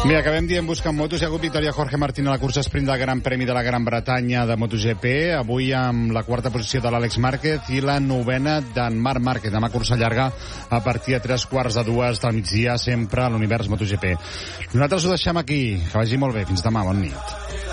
Bé, acabem dient buscant motos. Hi ha hagut victòria Jorge Martín a la cursa sprint del Gran Premi de la Gran Bretanya de MotoGP. Avui amb la quarta posició de l'Àlex Márquez i la novena d'en Marc Márquez. Demà cursa llarga a partir de 2:45 del migdia, sempre a l'univers MotoGP. Nosaltres ho deixem aquí. Que vagi molt bé. Fins demà. Bon nit.